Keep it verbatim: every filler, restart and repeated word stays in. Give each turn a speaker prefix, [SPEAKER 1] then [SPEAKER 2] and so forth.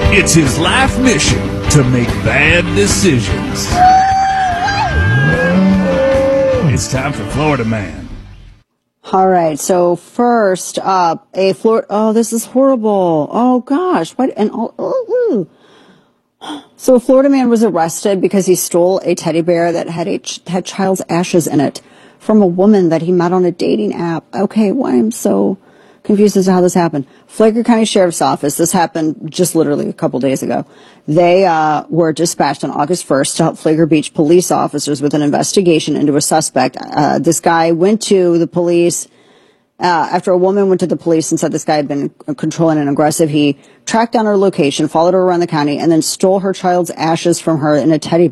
[SPEAKER 1] It's his life mission to make bad decisions. It's time for Florida Man.
[SPEAKER 2] All right. So first up, a Florida. Oh, this is horrible. Oh gosh. What? And oh, oh, oh. So a Florida man was arrested because he stole a teddy bear that had a ch- had child's ashes in it from a woman that he met on a dating app. Okay. Why I'm so confused as to how this happened. Flagler County Sheriff's Office. This happened just literally a couple days ago. They uh, were dispatched on August first to help Flagler Beach police officers with an investigation into a suspect. Uh, this guy went to the police uh, after a woman went to the police and said this guy had been controlling and aggressive. He tracked down her location, followed her around the county, and then stole her child's ashes from her in a teddy bear.